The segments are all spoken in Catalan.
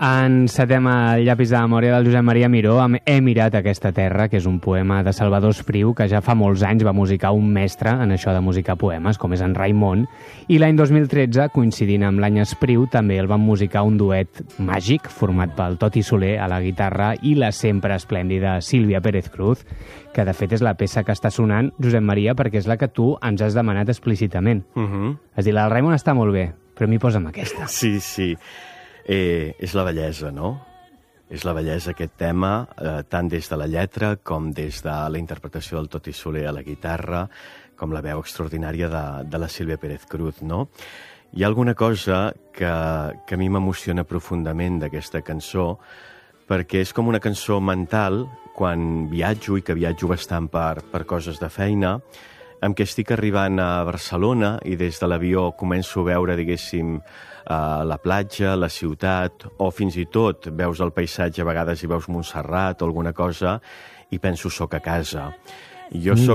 Encetem el llapis de memòria del Josep Maria Miró amb He mirat aquesta terra, que és un poema de Salvador Espriu, que ja fa molts anys va musicar un mestre en això de musicar poemes, com és en Raimon, i l'any 2013, coincidint amb l'any Espriu, també el van musicar un duet màgic format pel Toti Soler a la guitarra i la sempre esplèndida Sílvia Pérez Cruz, que de fet és la peça que està sonant, Josep Maria, perquè és la que tu ens has demanat explícitament. És a dir, la del Raimon està molt bé, però a mi posa'm aquesta. Sí, sí. És la bellesa, no? És la bellesa aquest tema, tant des de la lletra com des de la interpretació del Toti Soler a la guitarra, com la veu extraordinària de la Sílvia Pérez Cruz, no? Hi ha alguna cosa que a mi m'emociona profundament d'aquesta cançó, perquè és com una cançó mental quan viatjo, i que viatjo bastant per coses de feina, amb què estic arribant a Barcelona i des de l'avió començo a veure, diguéssim, la platja, la ciutat, o fins i tot veus el paisatge, a vegades hi veus Montserrat o alguna cosa, i penso, soc a casa. Jo soc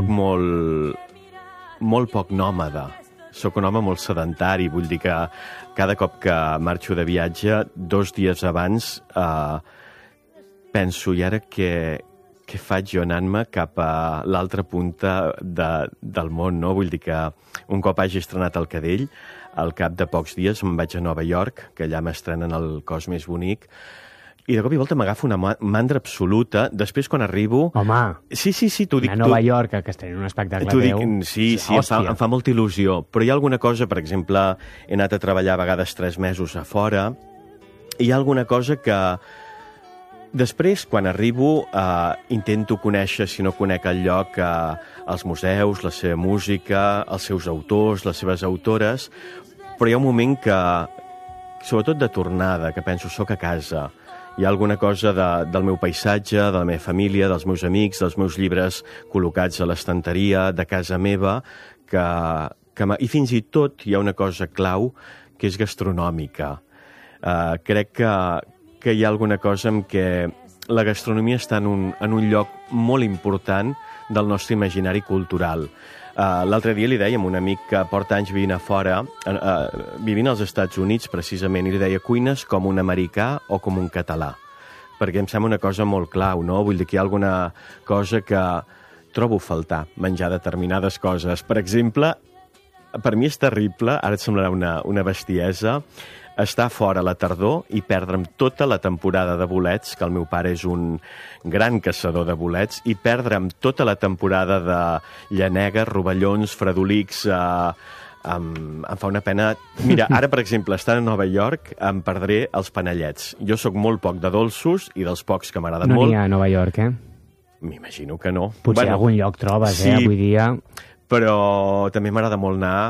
molt poc nòmada, soc un home molt sedentari, vull dir que cada cop que marxo de viatge, 2 dies abans, penso, i ara què faig jo anant-me cap a l'altra punta del món, no? Vull dir que un cop hagi estrenat el Cadell, al cap de pocs dies me'n vaig a Nova York, que allà m'estrenen El cos més bonic, i de cop i volta m'agafo una mandra absoluta. Després, quan arribo... Home, sí, t'ho dic. a Nova York, que estrenen un espectacle teu... Sí, em fa molta il·lusió. Però hi ha alguna cosa, per exemple, he anat a treballar a vegades 3 mesos a fora, i hi ha alguna cosa que... Després, quan arribo, intento conèixer, si no conec el lloc, els museus, la seva música, els seus autors, les seves autores, però hi ha un moment que, sobretot de tornada, que penso, soc a casa. Hi ha alguna cosa del meu paisatge, de la meva família, dels meus amics, dels meus llibres col·locats a l'estanteria, de casa meva, i fins i tot hi ha una cosa clau, que és gastronòmica. Crec que hi ha alguna cosa en què la gastronomia està en un lloc molt important del nostre imaginari cultural. L'altre dia li deia a un amic que porta anys vivint a fora, vivint als Estats Units precisament, i li deia, cuines com un americà o com un català? Perquè em sembla una cosa molt clau, no? Vull dir que hi ha alguna cosa que trobo faltar, menjar determinades coses. Per exemple, per mi és terrible, ara et semblarà una bestiesa, estar fora a la tardor i perdre'm tota la temporada de bolets, que el meu pare és un gran caçador de bolets, i perdre'm tota la temporada de llanegues, rovellons, fredolics, em fa una pena. Mira, ara, per exemple, estant a Nova York, em perdré els panellets. Jo sóc molt poc de dolços i dels pocs que m'agraden molt. No n'hi ha a Nova York, M'imagino que no. Potser algun lloc trobes, sí, avui dia. Però també m'agrada molt anar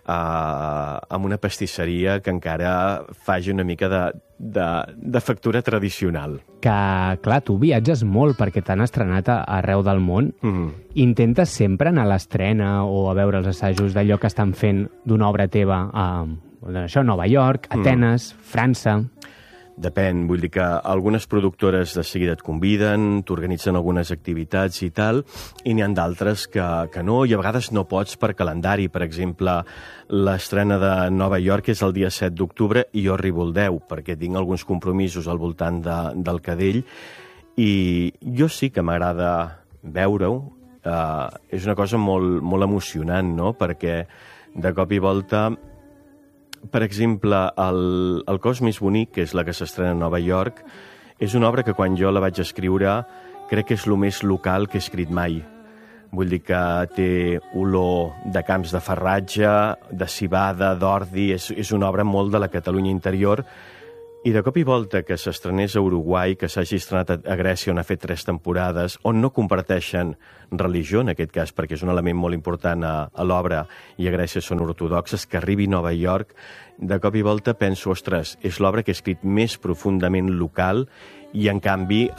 amb una pastisseria que encara faci una mica de factura tradicional. Que, clar, tu viatges molt perquè t'han estrenat arreu del món. Intentes sempre anar a l'estrena o a veure els assajos d'allò que estan fent d'una obra teva a Nova York, Atenes, França... Depèn, vull dir que algunes productores de seguida et conviden, t'organitzen algunes activitats i tal, i n'hi ha d'altres que no, i a vegades no pots per calendari. Per exemple, l'estrena de Nova York és el dia 7 d'octubre i jo arribo el 10, perquè tinc alguns compromisos al voltant del Cadell, i jo sí que m'agrada veure-ho. És una cosa molt, molt emocionant, no?, perquè de cop i volta... Per exemple, el cos més bonic, que és la que s'estrena a Nova York, és una obra que quan jo la vaig escriure crec que és el més local que he escrit mai. Vull dir que té olor de camps de farratge, de civada, d'ordi, és una obra molt de la Catalunya interior, i de cop i volta que s'estrenés a Uruguai, que s'hagi estrenat a Grècia, on ha fet 3 temporades, on no comparteixen religió, en aquest cas, perquè és un element molt important a l'obra, i a Grècia són ortodoxes, que arribi a Nova York, de cop i volta penso, ostres, és l'obra que he escrit més profundament local, i en canvi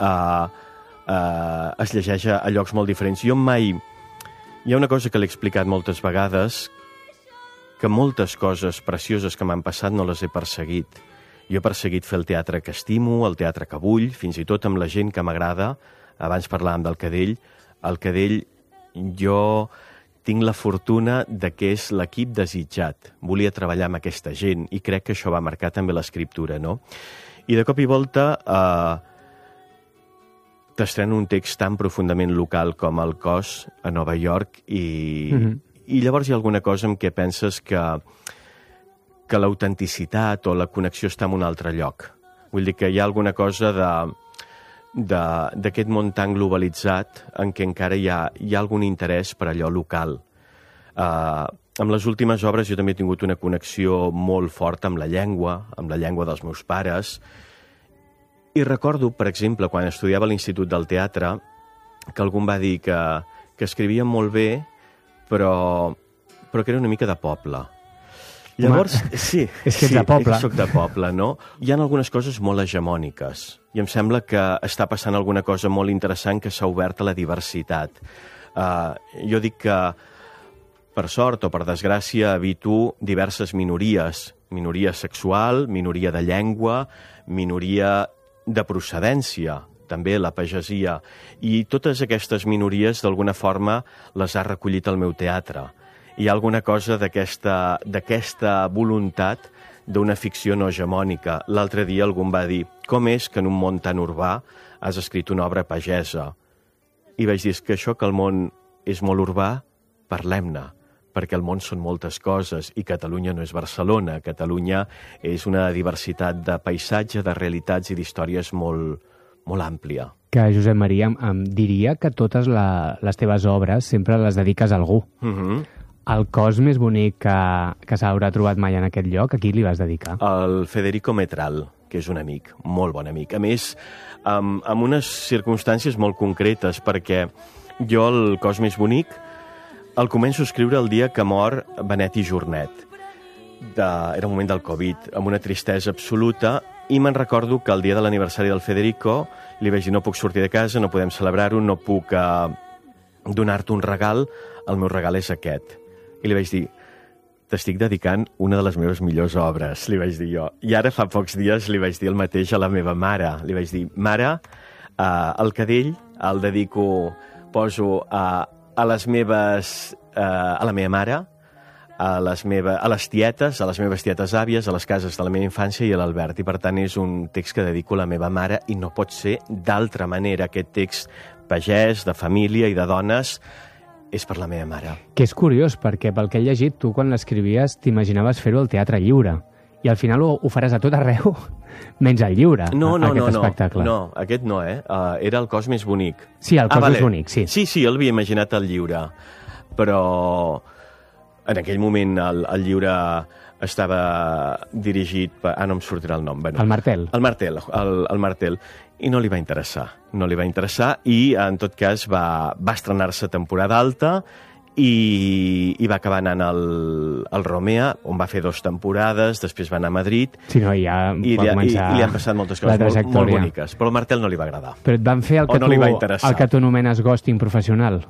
es llegeix a llocs molt diferents. Jo mai... Hi ha una cosa que l'he explicat moltes vegades, que moltes coses precioses que m'han passat no les he perseguit. Jo he perseguit fer el teatre que estimo, el teatre que vull, fins i tot amb la gent que m'agrada. Abans parlàvem del Cadell. El Cadell, jo tinc la fortuna de que és l'equip desitjat. Volia treballar amb aquesta gent i crec que això va marcar també l'escriptura, no? I de cop i volta t'estrena un text tan profundament local com El cos a Nova York i llavors hi ha alguna cosa en què penses que l'autenticitat o la connexió està en un altre lloc. Vull dir que hi ha alguna cosa d'aquest món tan globalitzat en què encara hi ha algun interès per allò local. Amb les últimes obres jo també he tingut una connexió molt forta amb la llengua dels meus pares. I recordo, per exemple, quan estudiava a l'Institut del Teatre, que algú em va dir que escrivia molt bé, però que era una mica de poble. Llavors, sí, és que ets de poble. Soc de poble, no? Hi ha algunes coses molt hegemòniques i em sembla que està passant alguna cosa molt interessant que s'ha obert a la diversitat. Jo dic que, per sort o per desgràcia, habito diverses minories. Minoria sexual, minoria de llengua, minoria de procedència, també la pagesia. I totes aquestes minories, d'alguna forma, les ha recollit el meu teatre. Hi ha alguna cosa d'aquesta voluntat d'una ficció no hegemònica. L'altre dia algú em va dir, com és que en un món tan urbà has escrit una obra pagesa? I vaig dir, que això que el món és molt urbà, parlem-ne, perquè el món són moltes coses i Catalunya no és Barcelona. Catalunya és una diversitat de paisatge, de realitats i d'històries molt, molt àmplia. Que, Josep Maria, em diria que totes les teves obres sempre les dediques a algú. El cos més bonic que s'haurà trobat mai en aquest lloc, a qui li vas dedicar? El Federico Metral, que és un amic, molt bon amic. A més, amb unes circumstàncies molt concretes, perquè jo el cos més bonic el començo a escriure el dia que mor Benet i Jornet. Era un moment del Covid, amb una tristesa absoluta, i me'n recordo que el dia de l'aniversari del Federico li vaig dir, no puc sortir de casa, no podem celebrar-ho, no puc donar-te un regal, el meu regal és aquest. I li vaig dir, t'estic dedicant una de les meves millors obres, li vaig dir jo. I ara fa pocs dies li vaig dir el mateix a la meva mare. Li vaig dir, mare, el cadell el dedico, poso a la meva mare, a les tietes, a les meves tietes àvies, a les cases de la meva infància i a l'Albert. I per tant és un text que dedico a la meva mare i no pot ser d'altra manera. Aquest text pagès, de família i de dones, és per la meva mare. Que és curiós, perquè pel que he llegit, tu quan l'escrivies t'imaginaves fer-ho al Teatre Lliure. I al final ho faràs a tot arreu, menys al Lliure, aquest espectacle. No, aquest no, era el cos més bonic. Sí, el cos més bonic, sí. Sí, el havia imaginat al Lliure, però en aquell moment el Lliure estava dirigit per... no em sortirà el nom. El Martel. El Martel. I no li va interessar. I, en tot cas, va estrenar-se temporada alta i va acabar anant al Romea, on va fer 2 temporades, després va anar a Madrid. Sí, no, ja va començar... I li han passat moltes coses molt boniques, però al Martel no li va agradar. Però et van fer el que tu anomenes ghosting professional?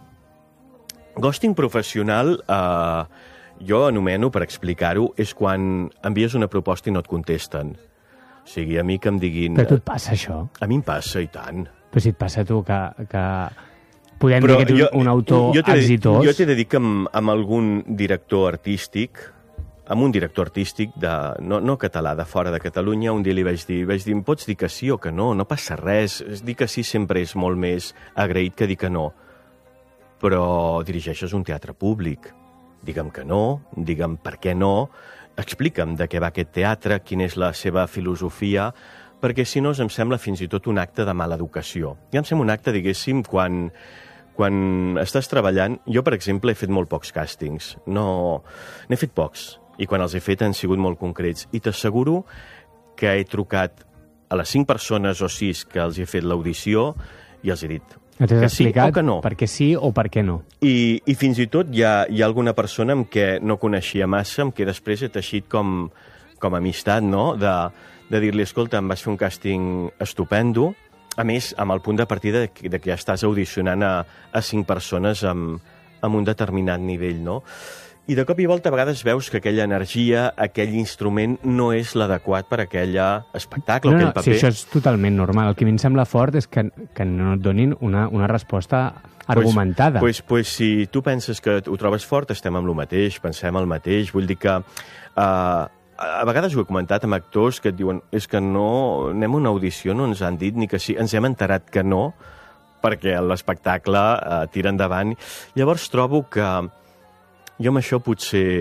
Ghosting professional, jo anomeno, per explicar-ho, és quan envies una proposta i no et contesten. O sigui, a mi que em diguin... Però a tu et passa això? A mi em passa, i tant. Però si et passa a tu que podem dir que ets un autor exitós... Jo t'he de dir que amb algun director artístic, no català, de fora de Catalunya, un dia li vaig dir, em pots dir que sí o que no? No passa res. Dir que sí sempre és molt més agraït que dir que no. Però dirigeixes un teatre públic. Digue'm que no, digue'm per què no, explica'm de què va aquest teatre, quina és la seva filosofia, perquè si no em sembla fins i tot un acte de mala educació. Ja em sembla un acte, diguéssim, quan estàs treballant... Jo, per exemple, he fet molt pocs càstings. N'he fet pocs, i quan els he fet han sigut molt concrets. I t'asseguro que he trucat a les 5 persones o 6 que els he fet l'audició i els he dit... T'has explicat que no. Per què sí o per què no. I fins i tot hi ha alguna persona amb què no coneixia massa, amb què després he teixit com amistat, no? De dir-li, escolta, em vas fer un càsting estupendo, a més, amb el punt de partida de que ja estàs audicionant a 5 persones amb un determinat nivell, no? I de cop i volta a vegades veus que aquella energia, aquell instrument no és l'adequat per a aquell espectacle o aquell paper. Sí, això és totalment normal. El que a mi em sembla fort és que no et donin una resposta argumentada. Pues si tu penses que ho trobes fort, estem amb el mateix, pensem el mateix. Vull dir que a vegades ho he comentat amb actors que et diuen és que no anem a una audició, no ens han dit ni que sí, ens hem enterat que no, perquè l'espectacle tira endavant. Llavors trobo que jo amb això potser